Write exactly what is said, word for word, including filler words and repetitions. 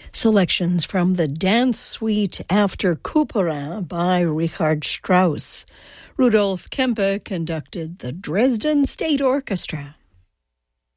Selections from the Dance Suite After Couperin by Richard Strauss. Rudolf Kempe conducted the Dresden State Orchestra.